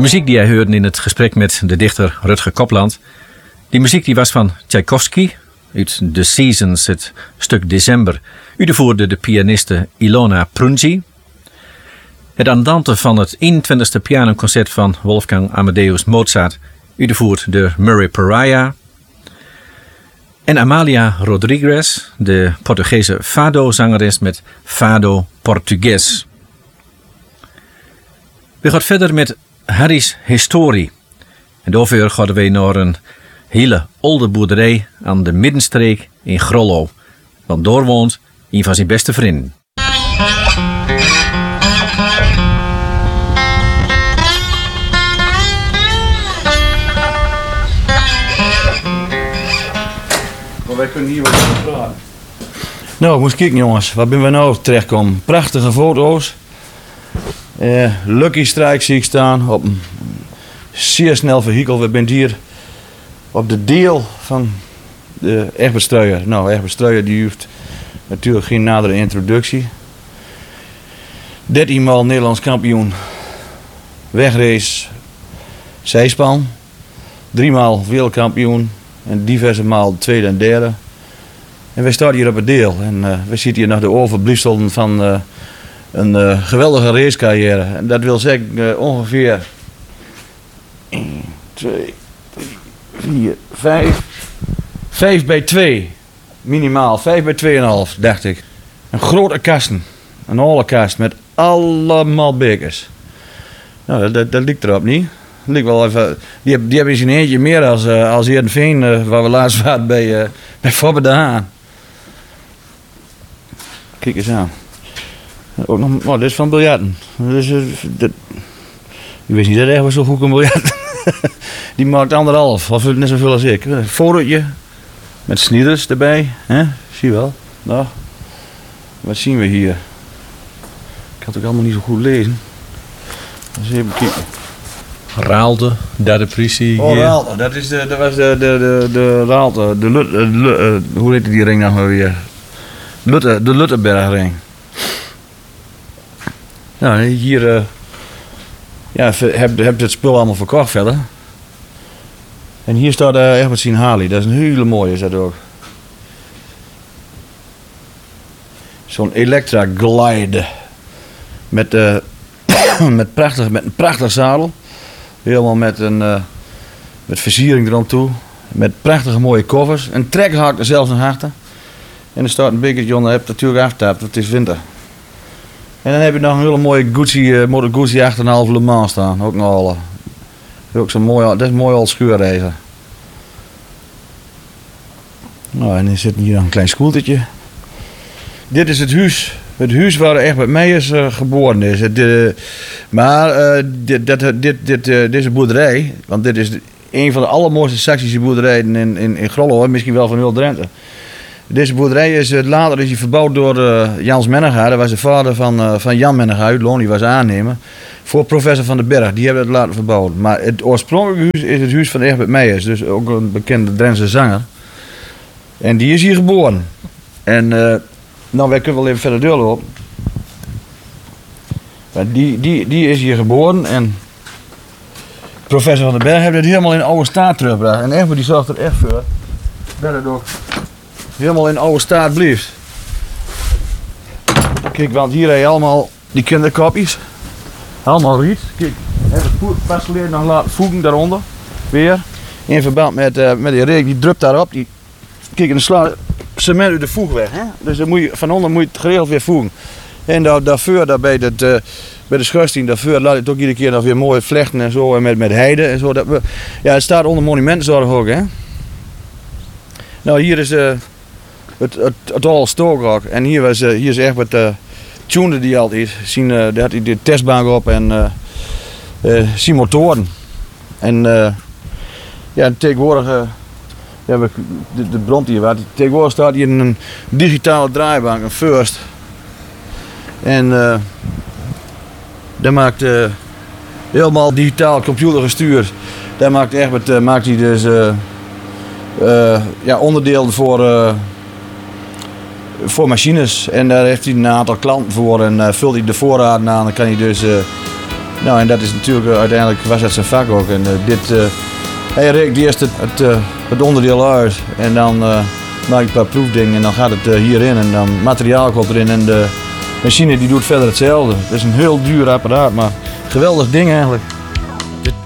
muziek die hij hoorde in het gesprek met de dichter Rutger Kopland, die muziek die was van Tchaikovsky uit The Seasons, het stuk December, uitgevoerd de pianiste Ilona Prunji. Het andante van het 21e pianoconcert van Wolfgang Amadeus Mozart, uitgevoerd door Murray Pariah. En Amalia Rodriguez, de Portugese fado-zangeres met Fado Portugues. We gaan verder met Harry's Historie. En daarvoor gaan we naar een hele oude boerderij aan de Middenstreek in Grollo. Want daar woont een van zijn beste vrienden. Wij kunnen hier wat over praten. Nou, moest kijken jongens, waar ben we nou terechtgekomen? Prachtige foto's. Lucky Strike zie ik staan op een zeer snel vehikel. We zijn hier op de deel van de Egbert Struijer. Nou, Egbert Struijer die heeft natuurlijk geen nadere introductie. 13 maal Nederlands kampioen wegrace zijspan. 3 maal wereldkampioen en diverse maal tweede en derde. En wij staan hier op het deel en we zitten hier nog de overblijfselen van een geweldige racecarrière. En dat wil zeggen ongeveer 1, 2, 3, 4, 5. 5 bij 2. Minimaal. 5 bij 2,5 dacht ik. Een grote kasten. Een hele kast met allemaal bekers. Nou, dat ligt erop niet. Dat ligt wel even, die hebben eens een eentje meer als Heerenveen, waar we laatst waren bij Fobbe de Haan. Kijk eens aan. Ook nog, oh, dit is van biljarten. Ik wist niet dat echt zo goed kan biljarten. Die maakt 1,5, of net zoveel als ik. Een fotootje met snieders erbij. Hè? Zie je wel. Nou, wat zien we hier? Ik kan het ook allemaal niet zo goed lezen. Dus even kijken. Raalte, derde prisie. Oh, Raalte. Dat was de Raalte. Hoe heet die ring nou weer? De Luttenbergring. Nou, hier heb het spul allemaal verkocht verder. En hier staat Egbert zien Harley. Dat is een hele mooie, is dat ook. Zo'n Electra Glide. Met een prachtig zadel. Helemaal met versiering erom toe. Met prachtige mooie covers. Een trekhak er zelfs nog achter. En er staat een bekertje onder. Heb natuurlijk afgetapt, want het is winter. En dan heb je nog een hele mooie Motor Guzzi 8,5 Le Mans staan. Ook nog alle. Ook zo'n mooi, dat is een mooi oud scheurreizen. Nou, en dan zit hier nog een klein scootertje. Dit is het huis. Het huis waar Egbert Meijers geboren is. Deze boerderij, want dit is een van de allermooiste Saksische boerderijen in Grollo, misschien wel van heel Drenthe. Deze boerderij is later is verbouwd door Jans Mennegaard. Dat was de vader van Jan Mennegaard uit Loon, die was aannemer. Voor professor Van den Berg, die hebben het later verbouwd. Maar het oorspronkelijke huis is het huis van Egbert Meijers, dus ook een bekende Drentse zanger. En die is hier geboren. En nou, wij kunnen wel even verder doorlopen. Die is hier geboren en professor Van den Berg heeft het helemaal in oude staat teruggebracht. En Egbert die zorgt er echt voor dat het ook helemaal in oude staat blijft. Kijk, want hier heb je allemaal die kinderkopjes. Allemaal riet. Kijk, het pas geleden nog laten voegen daaronder. Weer. In verband met die reek, die drupt daarop. Kijk, en dan slaat cement uit de voeg weg. Hè? Dus dan van onder moet je het geregeld weer voegen. En daarvoor, bij de schuisting, daarvoor laat je het ook iedere keer nog weer mooi vlechten en zo. En met heide en zo. Ja, het staat onder monumentenzorg ook. Hè? Nou, hier is het al stookrok. En hier is echt wat tunde die altijd. Daar had hij de testbank op en zien motoren. En ja, tegenwoordig de brand hier wat. Tegenwoordig staat hier een digitale draaibank, een First. En dat maakt helemaal digitaal computer gestuurd. Daar maakt Egbert maakt hij dus onderdelen voor machines. En daar heeft hij een aantal klanten voor en vult hij de voorraden aan. Dan kan hij dus Nou, en dat is natuurlijk uiteindelijk was het zijn vak ook. En hij reikt eerst het onderdeel uit en dan maak ik een paar proefdingen en dan gaat het hierin en dan materiaal komt erin en de machine die doet verder hetzelfde. Het is een heel duur apparaat, maar geweldig ding eigenlijk.